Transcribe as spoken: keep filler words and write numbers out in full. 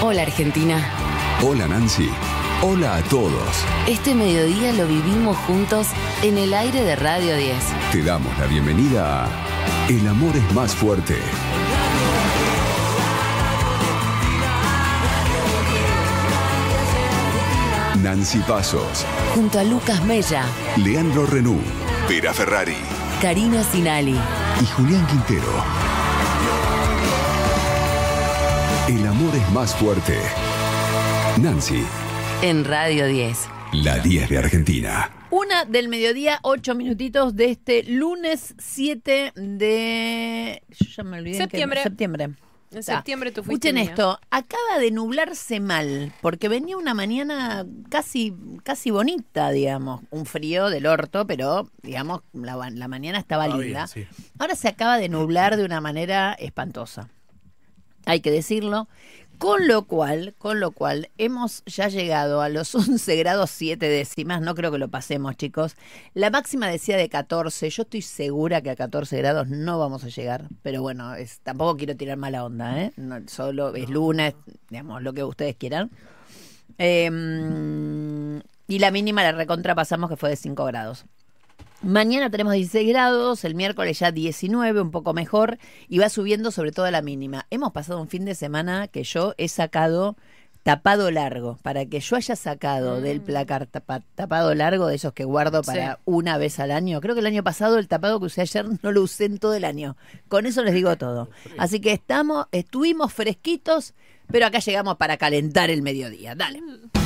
Hola Argentina. Hola Nancy. Hola a todos. Este mediodía lo vivimos juntos en el aire de Radio diez. Te damos la bienvenida a El amor es más fuerte. Nancy Pasos. Junto a Lucas Mella, Leandro Renú. Vera Ferrari. Karina Sinali y Julián Quintero. El amor es más fuerte. Nancy. En Radio diez. La diez de Argentina. Una del mediodía, ocho minutitos de este lunes siete de... Yo ya me olvidé. Septiembre. Que... Septiembre. En septiembre tú fuiste. Escuchen mía. esto, acaba de nublarse mal, porque venía una mañana casi casi bonita, digamos, un frío del orto, pero, digamos, la, la mañana estaba Ah, linda. bien, sí. Ahora se acaba de nublar de una manera espantosa, hay que decirlo, con lo cual, con lo cual, hemos ya llegado a los once grados siete décimas, no creo que lo pasemos, chicos. La máxima decía de catorce, yo estoy segura que a catorce grados no vamos a llegar, pero bueno, es, tampoco quiero tirar mala onda, ¿eh? No, solo es lunes, digamos, lo que ustedes quieran. Eh, y la mínima la recontrapasamos, que fue de cinco grados. Mañana tenemos dieciséis grados, el miércoles ya diecinueve, un poco mejor, y va subiendo sobre todo la mínima. Hemos pasado un fin de semana que yo he sacado tapado largo, para que yo haya sacado mm. del placar tapa, tapado largo, de esos que guardo para sí. una vez al año. Creo que el año pasado el tapado que usé ayer no lo usé en todo el año. Con eso les digo todo. Así que estamos, estuvimos fresquitos, pero acá llegamos para calentar el mediodía. Dale.